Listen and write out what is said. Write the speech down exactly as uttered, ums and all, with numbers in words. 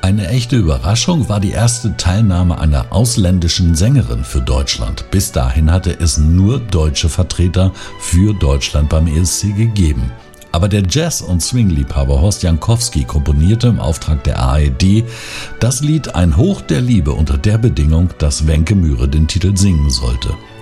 Eine echte Überraschung war die erste Teilnahme einer ausländischen Sängerin für Deutschland. Bis dahin hatte es nur deutsche Vertreter für Deutschland beim E S C gegeben. Aber der Jazz- und Swing-Liebhaber Horst Jankowski komponierte im Auftrag der A R D das Lied Ein Hoch der Liebe unter der Bedingung, dass Wencke Myhre den Titel singen sollte.